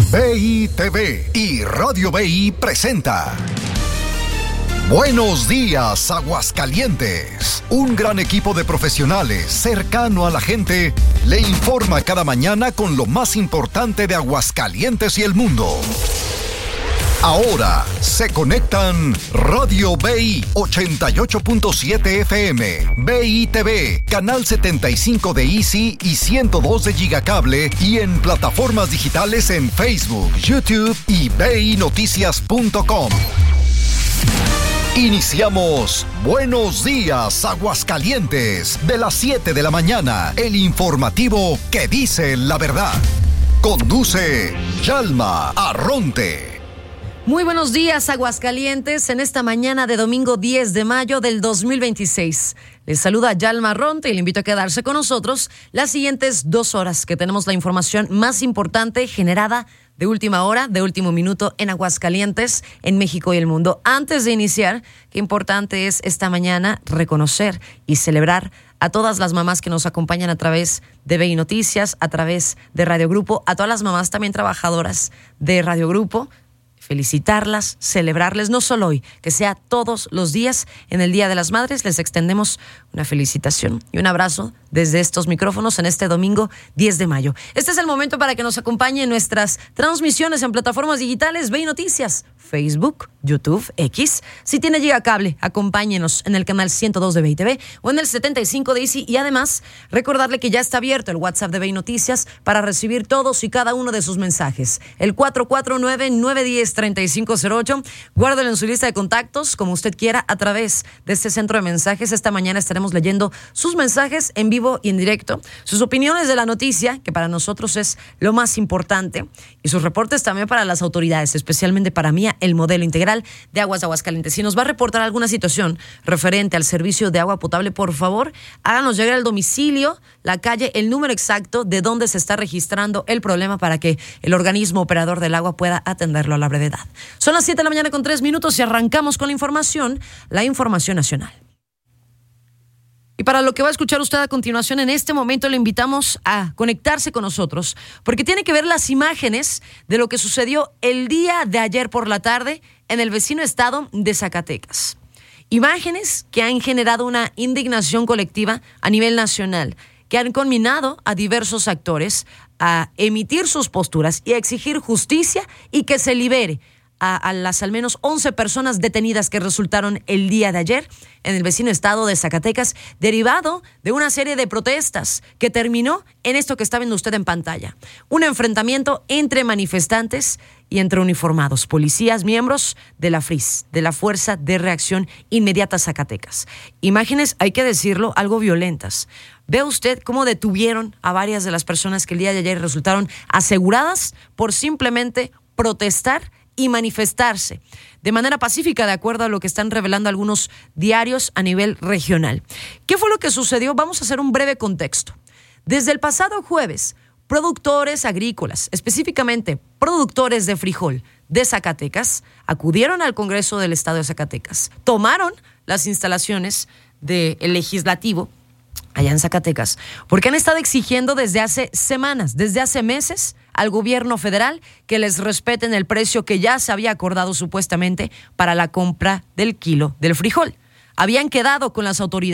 BI TV y Radio BI presenta Buenos Días, Aguascalientes. Un gran equipo de profesionales cercano a la gente le informa cada mañana con lo más importante de Aguascalientes y el mundo. Ahora se conectan Radio BI 88.7 FM, BI TV, Canal 75 de Easy y 102 de Gigacable y en plataformas digitales en Facebook, YouTube y BINoticias.com. Iniciamos Buenos Días, Aguascalientes, de las 7 de la mañana, el informativo que dice la verdad. Conduce Yalma Arronte. Muy buenos días, Aguascalientes, en esta mañana de domingo 10 de mayo del 2026. Les saluda Yalma Arronte y le invito a quedarse con nosotros las siguientes 2 horas que tenemos la información más importante generada de última hora, de último minuto en Aguascalientes, en México y el mundo. Antes de iniciar, qué importante es esta mañana reconocer y celebrar a todas las mamás que nos acompañan a través de BI Noticias, a través de Radio Grupo, a todas las mamás también trabajadoras de Radio Grupo. Felicitarlas, celebrarles, no solo hoy, que sea todos los días. En el Día de las Madres les extendemos una felicitación y un abrazo desde estos micrófonos en este domingo 10 de mayo. Este es el momento para que nos acompañe en nuestras transmisiones en plataformas digitales BI Noticias, Facebook, YouTube, X. Si tiene Gigacable, acompáñenos en el canal 102 de BI TV o en el 75 de Easy. Y además, recordarle que ya está abierto el WhatsApp de BI Noticias para recibir todos y cada uno de sus mensajes. El 449-910-3508. Guárdelo en su lista de contactos, como usted quiera, a través de este centro de mensajes. Esta mañana estaremos leyendo sus mensajes en vivo y en directo, sus opiniones de la noticia, que para nosotros es lo más importante, y sus reportes también para las autoridades, especialmente para mí, el modelo integral de aguas de Aguascalientes. Si nos va a reportar alguna situación referente al servicio de agua potable, por favor, háganos llegar al domicilio, la calle, el número exacto de donde se está registrando el problema para que el organismo operador del agua pueda atenderlo a la brevedad. Son las 7 de la mañana con 3 minutos y arrancamos con la información nacional. Y para lo que va a escuchar usted a continuación, en este momento le invitamos a conectarse con nosotros, porque tiene que ver las imágenes de lo que sucedió el día de ayer por la tarde en el vecino estado de Zacatecas. Imágenes que han generado una indignación colectiva a nivel nacional, que han conminado a diversos actores a emitir sus posturas y a exigir justicia y que se libere a las al menos 11 personas detenidas que resultaron el día de ayer en el vecino estado de Zacatecas, derivado de una serie de protestas que terminó en esto que está viendo usted en pantalla. Un enfrentamiento entre manifestantes y entre uniformados, policías, miembros de la FRIS, de la Fuerza de Reacción Inmediata Zacatecas. Imágenes, hay que decirlo, algo violentas. Ve usted cómo detuvieron a varias de las personas que el día de ayer resultaron aseguradas por simplemente protestar y manifestarse de manera pacífica, de acuerdo a lo que están revelando algunos diarios a nivel regional. ¿Qué fue lo que sucedió? Vamos a hacer un breve contexto. Desde el pasado jueves, productores agrícolas, específicamente productores de frijol de Zacatecas, acudieron al Congreso del Estado de Zacatecas, tomaron las instalaciones del legislativo allá en Zacatecas, porque han estado exigiendo desde hace semanas, desde hace meses, al gobierno federal que les respeten el precio que ya se había acordado supuestamente para la compra del kilo del frijol. Habían quedado con las autoridades